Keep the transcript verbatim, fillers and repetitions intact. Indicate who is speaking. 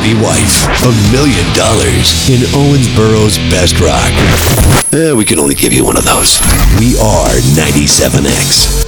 Speaker 1: pretty wife. A million dollars in Owensboro's best rock. Eh, we can only give you one of those. We are ninety-seven X.